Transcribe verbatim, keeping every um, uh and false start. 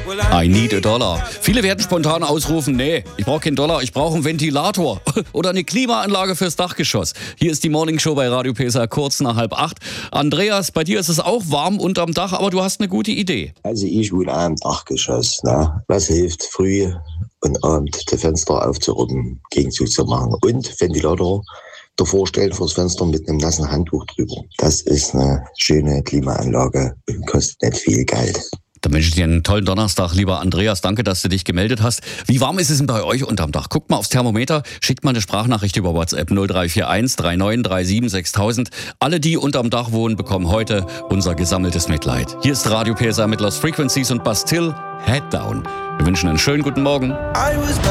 I need a dollar. Viele werden spontan ausrufen, nee, ich brauche keinen Dollar, ich brauche einen Ventilator oder eine Klimaanlage fürs Dachgeschoss. Hier ist die Morning Show bei Radio P S A kurz nach halb acht. Andreas, bei dir ist es auch warm unterm Dach, aber du hast eine gute Idee. Also ich wohne am Dachgeschoss. Ne? Was hilft, früh und abend die Fenster aufzuruppen, Gegenzug zu machen und Ventilator davor stellen vors Fenster mit einem nassen Handtuch drüber. Das ist eine schöne Klimaanlage und kostet nicht viel Geld. Dann wünsche ich dir einen tollen Donnerstag, lieber Andreas. Danke, dass du dich gemeldet hast. Wie warm ist es denn bei euch unterm Dach? Guckt mal aufs Thermometer, schickt mal eine Sprachnachricht über WhatsApp null drei vier eins drei neun drei sieben sechstausend. Alle, die unterm Dach wohnen, bekommen heute unser gesammeltes Mitleid. Hier ist Radio P S A mit Lost Frequencies und Bastille, Head Down. Wir wünschen einen schönen guten Morgen.